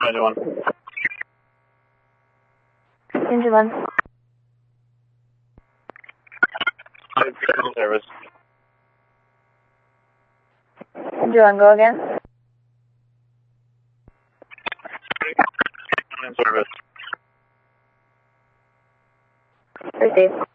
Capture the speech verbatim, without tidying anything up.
Engine one. Engine one. Service. Engine one, go again. In service. Receive.